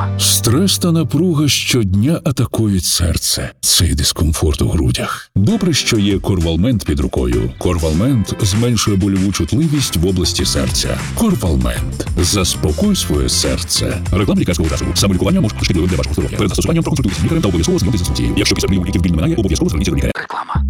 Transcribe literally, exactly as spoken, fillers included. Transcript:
Реклама. Стрес та напруга щодня атакують серце. Цей дискомфорт у грудях. Добре, що є Корвалмент під рукою. Корвалмент зменшує больову чутливість в області серця. Корвалмент. Заспокой своє серце. Реклама лікарського засобу. Самолікування може бути шкідливим для вашого здоров'я. Перед застосуванням проконсультуйтесь з лікарем та обов'язково знайомтесь з інструкцією. Якщо після прийому ліків біль не минає, обов'язково зверніться до лікаря. Реклама.